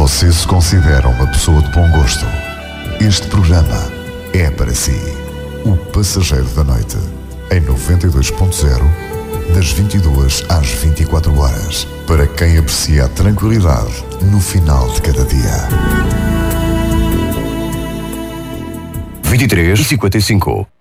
você se considera uma pessoa de bom gosto, este programa é para si. O Passageiro da Noite, em 92.0, das 22 às 24 horas, para quem aprecia a tranquilidade no final de cada dia. 23:55.